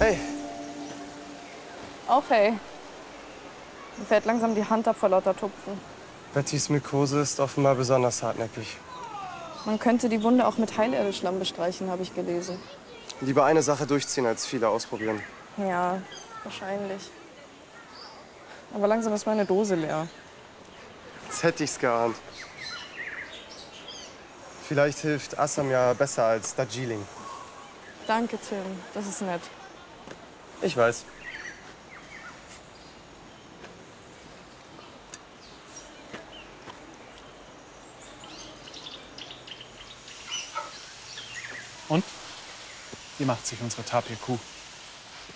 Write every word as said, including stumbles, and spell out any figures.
Hey. Auch hey. Mir fällt langsam die Hand ab vor lauter Tupfen. Bettys Mykose ist offenbar besonders hartnäckig. Man könnte die Wunde auch mit Heilerdeschlamm bestreichen, habe ich gelesen. Lieber eine Sache durchziehen, als viele ausprobieren. Ja, wahrscheinlich. Aber langsam ist meine Dose leer. Jetzt hätte ich's geahnt. Vielleicht hilft Assam ja besser als Darjeeling. Danke, Tim. Das ist nett. Ich weiß. Und? Wie macht sich unsere Tapir-Kuh?